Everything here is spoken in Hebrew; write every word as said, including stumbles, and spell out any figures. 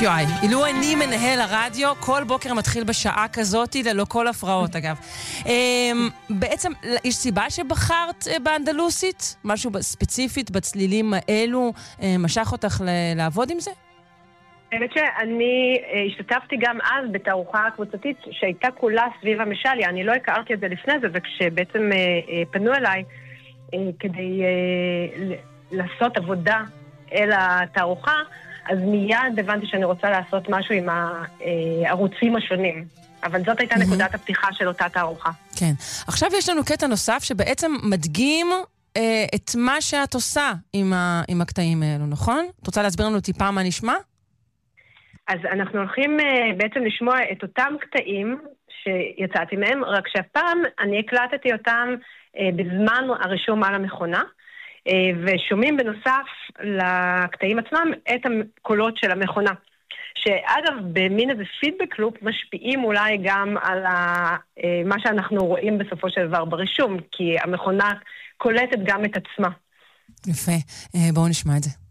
יואי, אילו אני מנהל הרדיו, כל בוקר מתחיל בשעה כזאת, ללא כל הפרעות אגב. בעצם, יש סיבה שבחרת באנדלוסית? משהו ספציפית בצלילים האלו משך אותך לעבוד עם זה? האמת שאני השתתפתי גם אז בתערוכה הקבוצתית שהייתה כולה סביב המשליה. אני לא הכרתי את זה לפני זה, וכשבעצם פנו אליי כדי לעשות עבודה אל התערוכה, אז מיד הבנתי שאני רוצה לעשות משהו עם הערוצים השונים. אבל זאת הייתה נקודת הפתיחה של אותה תערוכה. כן. עכשיו יש לנו קטע נוסף שבעצם מדגים אה, את מה שאת עושה עם, ה, עם הקטעים האלו, נכון? את רוצה להסביר לנו טיפה מה נשמע? אז אנחנו הולכים אה, בעצם לשמוע את אותם קטעים שיצאתי מהם, רק שהפעם אני הקלטתי אותם אה, בזמן הרישום על המכונה, ושומעים בנוסף לקטעים עצמם את הקולות של המכונה. שאגב, במין איזה פידבק לופ משפיעים אולי גם על מה שאנחנו רואים בסופו של דבר ברישום, כי המכונה קולטת גם את עצמה. יפה, בואו נשמע את זה.